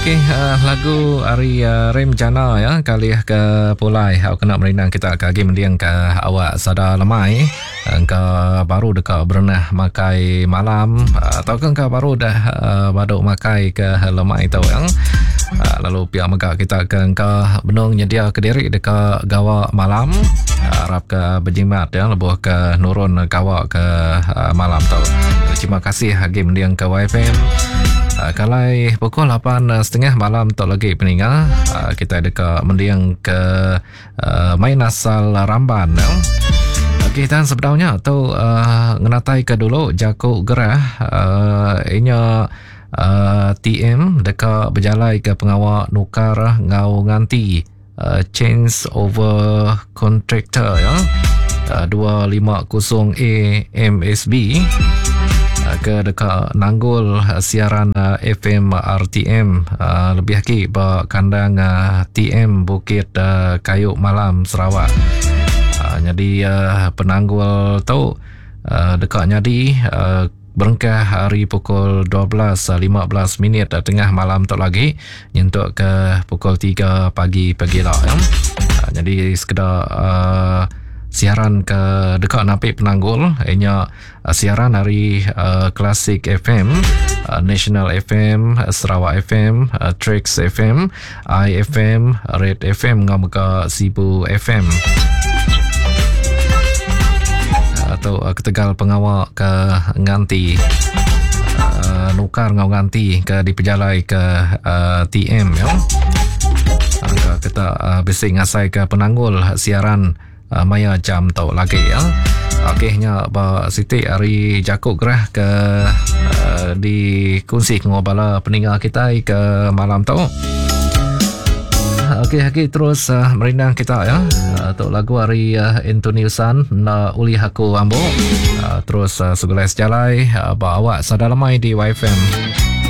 Okey, lagu Ari Rem Jana ya kali ke pulai awak kena merinang kita kagi mendiang ke awak sada lemai ke baru dekat berenah makai malam atau ke baru dah baduk makai ke lemai tau yang lalu pihak megak kita ke benung nyedia ke diri dekat gawa malam harap ke berjimat ya lebuh ke nurun kawa ke malam tau. Terima kasih lagi mendiang ke YFM. Kalai pukul 8.30 malam tak lagi peninggal kita dekat mendiang ke main asal Ramban. Okey, dan sebenarnya tu ngenatai ke dulu Jakuk Gerah inya TM dekat berjalai ke pengawal nukar ngau nganti change over contractor ya 250A MSB ke dekat nanggul siaran FM RTM lebih lagi kandang TM Bukit Kayuk Malam Sarawak. Jadi penanggul tu dekat nyadi berengkah hari pukul 12.15 minit tengah malam tu lagi nyentuk ke pukul 3 pagi lah ya. Jadi sekedar siaran ke dekat napik penanggul ianya siaran hari Klasik FM, National FM, Sarawak FM, Trax FM, IFM, Red FM ngam ke Sibu FM atau ketegal pengawal ke nganti nukar ngau nganti ke dipejalai ke TM ya. Kita bising ngasai ke penanggul siaran maya jam tau lagi ya. Okeynya ba Siti Ari Jakuk Gerah ke di kunci ngobala peninggal kita ke malam tau. Okey terus merinang kita ya. Untuk lagu Ari Intoniusan na uli haku ambo. Terus segelas jalai ba awak sadalamai di YFM.